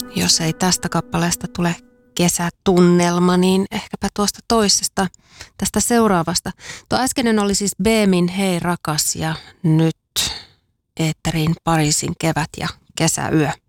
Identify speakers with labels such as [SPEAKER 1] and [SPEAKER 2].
[SPEAKER 1] Jos ei tästä kappaleesta tule kesätunnelma, niin ehkäpä tuosta toisesta, tästä seuraavasta. Tuo äskeinen oli siis Beemin Hei rakas ja nyt eetteriin Pariisin kevät ja kesäyö.